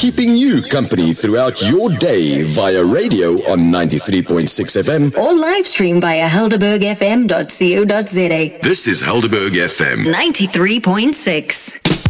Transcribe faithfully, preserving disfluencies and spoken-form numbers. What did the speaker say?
keeping you company throughout your day via radio on ninety-three point six F M or live stream via helderberg f m dot co dot z a. This is Helderberg F M ninety-three point six.